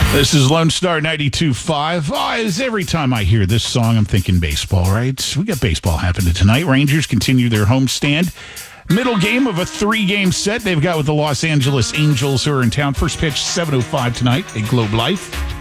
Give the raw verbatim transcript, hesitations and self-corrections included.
This is Lone Star ninety-two point five. Oh, as every time I hear this song, I'm thinking baseball, right? We got baseball happening tonight. Rangers continue their homestand. Middle game of a three-game set they've got with the Los Angeles Angels, who are in town. First pitch, seven oh five tonight at Globe Life.